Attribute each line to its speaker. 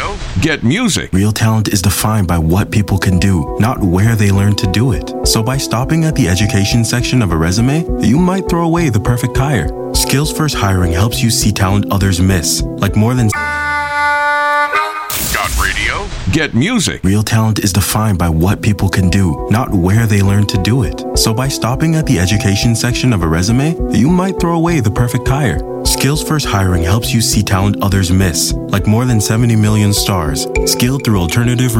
Speaker 1: Radio, get music.
Speaker 2: Real talent is defined by what people can do, not where they learn to do it. So by stopping at the education section of a resume, you might throw away the perfect hire. Skills First Hiring helps you see talent others miss, like more than...
Speaker 1: Radio, get music.
Speaker 2: Real talent is defined by what people can do, not where they learn to do it. So by stopping at the education section of a resume, you might throw away the perfect hire. Skills First Hiring helps you see talent others miss, like more than 70 million stars, skilled through alternative